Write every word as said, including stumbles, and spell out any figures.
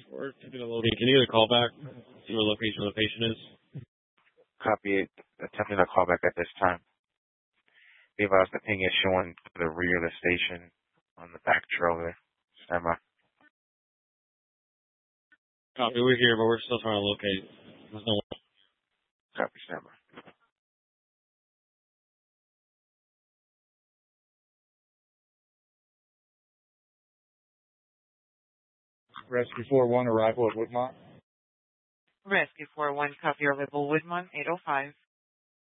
We're attempting to loading. Can you get a call back? See where the location of the patient is? Copy it. Attempting to call back at this time. The advised the ping is showing to the rear of the station on the back trailer. Stand by. Copy, we're here, but we're still trying to locate. There's no one. Copy, stand by. Rescue four one, arrival at Woodmont. Rescue four one, copy arrival Woodmont, eight oh five.